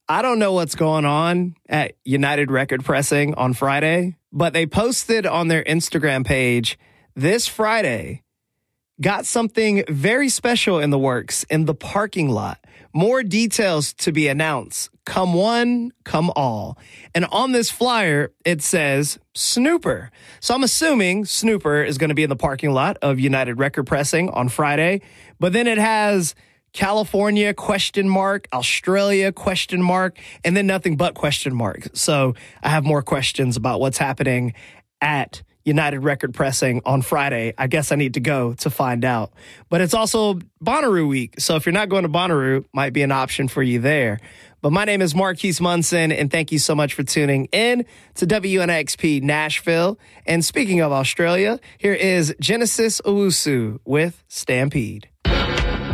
I don't know what's going on at United Record Pressing on Friday, but they posted on their Instagram page this Friday, got something very special in the works in the parking lot. More details to be announced. Come one, come all. And on this flyer, it says Snooper. So I'm assuming Snooper is going to be in the parking lot of United Record Pressing on Friday. But then it has California, ? Australia, ? And then nothing but ? So I have more questions about what's happening at United Record Pressing on Friday. I guess I need to go to find out. But it's also Bonnaroo week. So if you're not going to Bonnaroo, might be an option for you there. But my name is Marquise Munson, and thank you so much for tuning in to WNXP Nashville. And speaking of Australia, here is Genesis Owusu with Stampede.